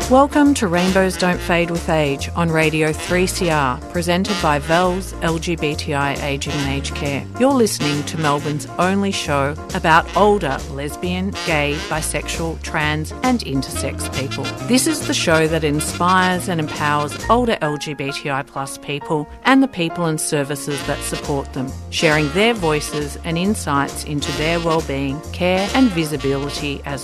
Welcome to Rainbows Don't Fade with Age on Radio 3CR, presented by VELS LGBTI Ageing and Aged Care. You're listening to Melbourne's only show about older lesbian, gay, bisexual, trans and intersex people. This is the show that inspires and empowers older LGBTI plus people and the people and services that support them, sharing their voices and insights into their wellbeing, care and visibility as